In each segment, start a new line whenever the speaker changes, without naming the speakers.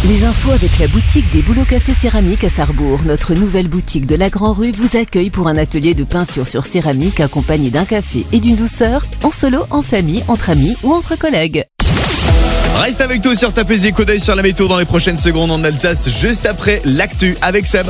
Les infos avec la boutique des Bouleaux Café Céramique à Sarrebourg. Notre nouvelle boutique de la Grand-Rue vous accueille pour un atelier de peinture sur céramique accompagné d'un café et d'une douceur, en solo, en famille, entre amis ou entre collègues.
Reste avec nous sur Tapez coup d'œil sur la météo dans les prochaines secondes en Alsace, juste après l'actu avec Seb.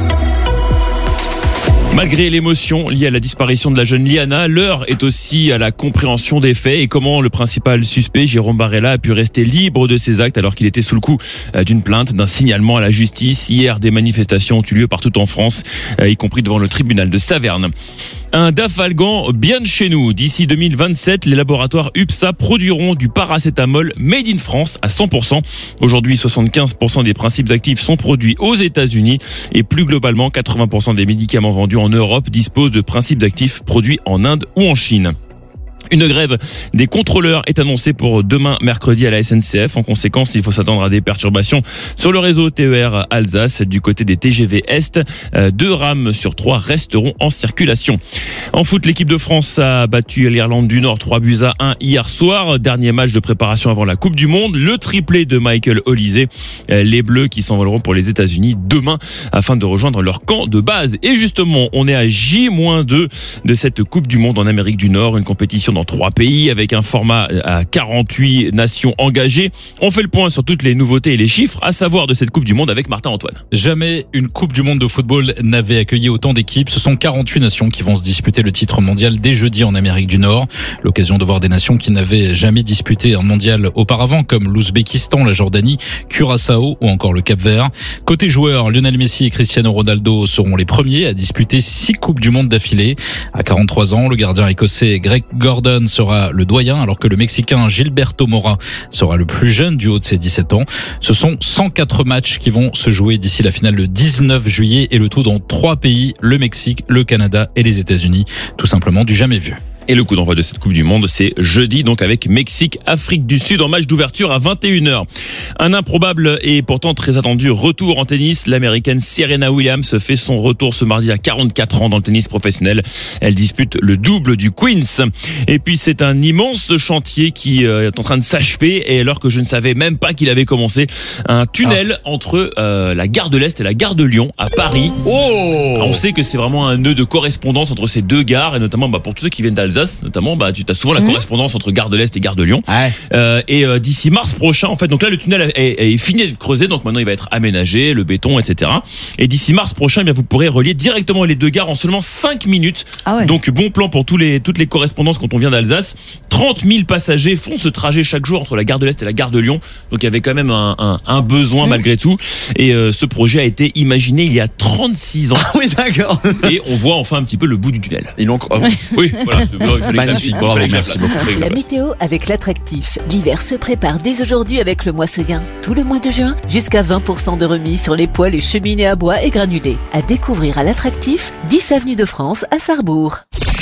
Malgré l'émotion liée à la disparition de la jeune Liana, l'heure est aussi à la compréhension des faits et comment le principal suspect, Jérôme Barella, a pu rester libre de ses actes alors qu'il était sous le coup d'une plainte, d'un signalement à la justice. Hier, des manifestations ont eu lieu partout en France, y compris devant le tribunal de Saverne. Un dafalgan bien de chez nous. D'ici 2027, les laboratoires UPSA produiront du paracétamol made in France à 100%. Aujourd'hui, 75% des principes actifs sont produits aux États-Unis et plus globalement, 80% des médicaments vendus en Europe disposent de principes actifs produits en Inde ou en Chine. Une grève des contrôleurs est annoncée pour demain mercredi à la SNCF. En conséquence, il faut s'attendre à des perturbations sur le réseau TER Alsace. Du côté des TGV Est, 2 rames sur 3 resteront en circulation. En foot, l'équipe de France a battu l'Irlande du Nord 3-1 hier soir. Dernier match de préparation avant la Coupe du Monde. Le triplé de Michael Olise. Les Bleus qui s'envoleront pour les États-Unis demain afin de rejoindre leur camp de base. Et justement, on est à J-2 de cette Coupe du Monde en Amérique du Nord. Une compétition dans 3 pays avec un format à 48 nations engagées. On fait le point sur toutes les nouveautés et les chiffres à savoir de cette Coupe du Monde avec Martin Antoine.
Jamais une Coupe du Monde de football n'avait accueilli autant d'équipes. Ce sont 48 nations qui vont se disputer le titre mondial dès jeudi en Amérique du Nord. L'occasion de voir des nations qui n'avaient jamais disputé un mondial auparavant comme l'Ouzbékistan, la Jordanie, Curaçao ou encore le Cap-Vert. Côté joueurs, Lionel Messi et Cristiano Ronaldo seront les premiers à disputer 6 Coupes du Monde d'affilée. À 43 ans, le gardien écossais Greg Gordon sera le doyen alors que le Mexicain Gilberto Mora sera le plus jeune du haut de ses 17 ans. Ce sont 104 matchs qui vont se jouer d'ici la finale le 19 juillet et le tout dans 3 pays, le Mexique, le Canada et les États-Unis. Tout simplement du jamais vu.
Et le coup d'envoi de cette Coupe du Monde, c'est jeudi, donc avec Mexique-Afrique du Sud en match d'ouverture à 21h. Un improbable et pourtant très attendu retour en tennis. L'américaine Serena Williams fait son retour ce mardi à 44 ans dans le tennis professionnel. Elle dispute le double du Queens. Et puis c'est un immense chantier qui est en train de s'achever. Et alors que je ne savais même pas qu'il avait commencé, un tunnel entre la gare de l'Est et la gare de Lyon à Paris. Alors, on sait que c'est vraiment un nœud de correspondance entre ces deux gares et notamment pour tous ceux qui viennent d'Alsace. Notamment, tu as souvent la correspondance entre Gare de l'Est et Gare de Lyon. Et d'ici mars prochain, en fait, donc là le tunnel est fini d'être creusé, donc maintenant il va être aménagé, le béton, etc. Et d'ici mars prochain, bien vous pourrez relier directement les deux gares en seulement 5 minutes. Donc bon plan pour toutes les correspondances quand on vient d'Alsace. 30 000 passagers font ce trajet chaque jour entre la Gare de l'Est et la Gare de Lyon. Donc il y avait quand même un besoin malgré tout. Et ce projet a été imaginé il y a 36 ans.
Oui, d'accord.
Et on voit enfin un petit peu le bout du tunnel.
Ils l'ont.
Oui, voilà.
Magnifique, bravo, merci beaucoup.
La météo avec l'attractif. L'hiver se prépare dès aujourd'hui avec le mois Seguin. Tout le mois de juin, jusqu'à 20% de remise sur les poêles et cheminées à bois et granulés. À découvrir à l'attractif, 10 avenue de France à Sarrebourg.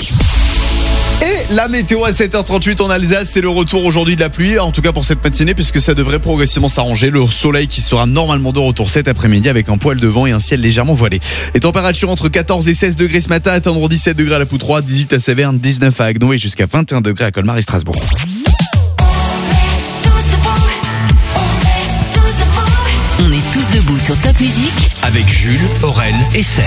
Et la météo à 7h38 en Alsace, c'est le retour aujourd'hui de la pluie, en tout cas pour cette matinée, puisque ça devrait progressivement s'arranger. Le soleil qui sera normalement de retour cet après-midi avec un poil de vent et un ciel légèrement voilé. Les températures entre 14 et 16 degrés ce matin, atteindront 17 degrés à la Poutroie, 18 à Saverne, 19 à Agno et jusqu'à 21 degrés à Colmar et Strasbourg.
On est tous debout sur Top Music
avec Jules, Aurel et Seb.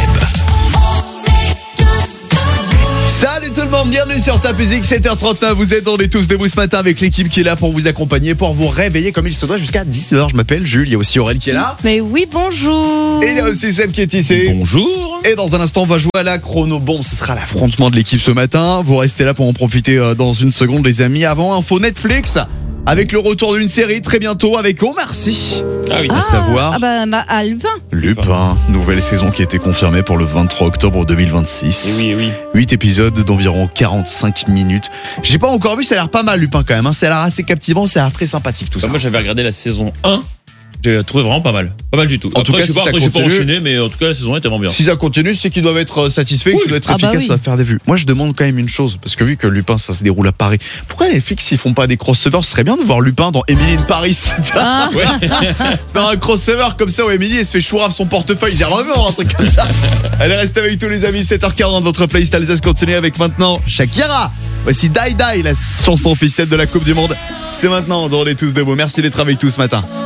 Salut tout le monde, bienvenue sur Top Music, 7h39, vous êtes On est tous debout ce matin avec l'équipe qui est là pour vous accompagner, pour vous réveiller comme il se doit jusqu'à 10h. Je m'appelle Jules, il y a aussi Aurel qui est là.
Mais oui, bonjour.
Et il y a aussi Seb qui est ici.
Bonjour.
Et dans un instant, on va jouer à la chrono bombe, ce sera l'affrontement de l'équipe ce matin. Vous restez là pour en profiter dans une seconde les amis. Avant, info Netflix avec le retour d'une série très bientôt avec Omar Sy. À savoir Lupin, nouvelle saison qui a été confirmée pour le 23 octobre 2026.
Et oui.
8 épisodes d'environ 45 minutes. J'ai pas encore vu, ça a l'air pas mal Lupin quand même, ça a l'air assez captivant, ça a l'air très sympathique tout ça.
Moi j'avais regardé la saison 1. J'ai trouvé vraiment pas mal du tout.
En tout cas,
je sais pas enchaîné, mais en tout cas la saison 1 était vraiment bien. Si
ça continue, c'est qu'ils doivent être satisfaits, que ça doit être efficace, ça va faire des vues. Moi je demande quand même une chose, parce que vu que Lupin ça se déroule à Paris, pourquoi les Netflix ils font pas des crossovers? Ce serait bien de voir Lupin dans Emily in Paris. Faire un crossover comme ça où Emily elle se fait chourave son portefeuille, j'aimerais bien voir un truc comme ça. Allez, restez avec tous les amis, 7h40, votre playlist Alsace continue avec maintenant Shakira. Voici Die Die, la chanson officielle de la Coupe du Monde. C'est maintenant dans On est tous debout. Merci d'être avec tous ce matin.